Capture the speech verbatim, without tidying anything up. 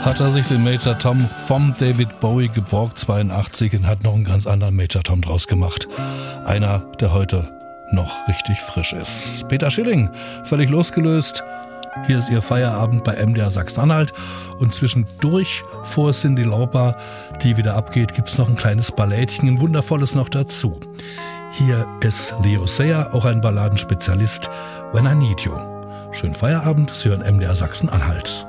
hat er sich den Major Tom vom David Bowie geborgt, zweiundachtzig, und hat noch einen ganz anderen Major Tom draus gemacht. Einer, der heute noch richtig frisch ist. Peter Schilling, völlig losgelöst. Hier ist Ihr Feierabend bei M D R Sachsen-Anhalt. Und zwischendurch vor Cyndi Lauper, die wieder abgeht, gibt es noch ein kleines Ballädchen, ein wundervolles noch dazu. Hier ist Leo Sayer, auch ein Balladenspezialist, When I Need You. Schönen Feierabend, Sie hören M D R Sachsen-Anhalt.